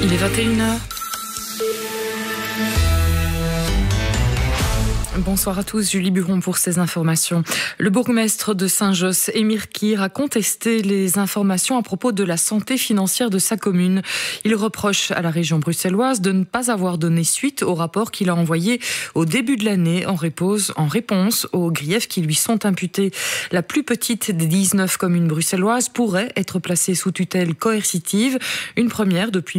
Il est 21h. Bonsoir à tous, Julie Buron pour ces informations. Le bourgmestre de Saint-Josse, Émir Kir, a contesté les informations à propos de la santé financière de sa commune. Il reproche à la région bruxelloise de ne pas avoir donné suite au rapport qu'il a envoyé au début de l'année en réponse aux griefs qui lui sont imputés. La plus petite des 19 communes bruxelloises pourrait être placée sous tutelle coercitive, une première depuis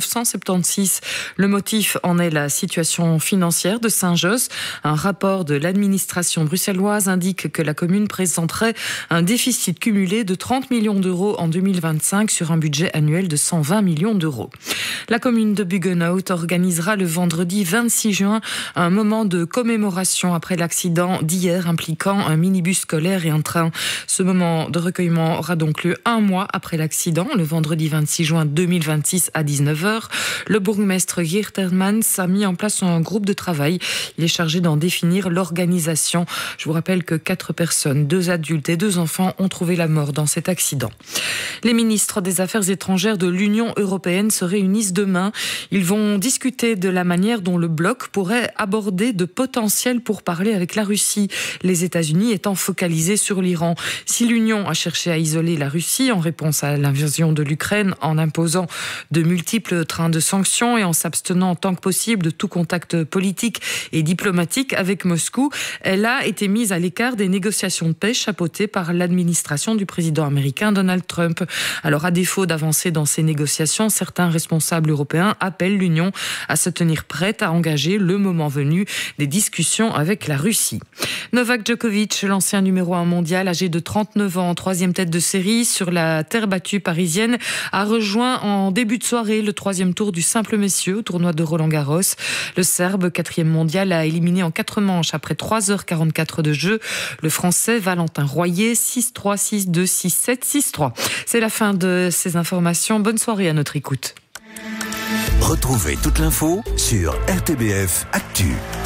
1976. Le motif en est la situation financière de Saint-Josse. Un rapport de l'administration bruxelloise indique que la commune présenterait un déficit cumulé de 30 millions d'euros en 2025 sur un budget annuel de 120 millions d'euros. La commune de Buggenhout organisera le vendredi 26 juin un moment de commémoration après l'accident d'hier impliquant un minibus scolaire et un train. Ce moment de recueillement aura donc lieu un mois après l'accident, le vendredi 26 juin 2026 à 19h. Le bourgmestre Geert Hermans a mis en place un groupe de travail. Il est chargé d'en définir l'organisation. Je vous rappelle que 4 personnes, 2 adultes et 2 enfants ont trouvé la mort dans cet accident. Les ministres des Affaires étrangères de l'Union européenne se réunissent demain. Ils vont discuter de la manière dont le bloc pourrait aborder de potentiels pourparlers avec la Russie, les États-Unis étant focalisés sur l'Iran. Si l'Union a cherché à isoler la Russie en réponse à l'invasion de l'Ukraine en imposant de multiples trains de sanctions et en s'abstenant tant que possible de tout contact politique et diplomatique avec Moscou, elle a été mise à l'écart des négociations de paix chapeautées par l'administration du président américain Donald Trump. Alors, à défaut d'avancer dans ces négociations, certains responsables européens appellent l'Union à se tenir prête à engager, le moment venu, des discussions avec la Russie. Novak Djokovic, l'ancien numéro 1 mondial, âgé de 39 ans, 3e tête de série sur la terre battue parisienne, a rejoint en début de soirée le 3e tour du simple messieurs au tournoi de Roland-Garros. Le Serbe, 4e mondial, a éliminé en 4 manches après 3h44 de jeu le Français Valentin Royer, 6-3, 6-2, 6-7, 6-3. C'est la fin de ces informations. Bonne soirée à notre écoute. Retrouvez toute l'info sur RTBF Actu.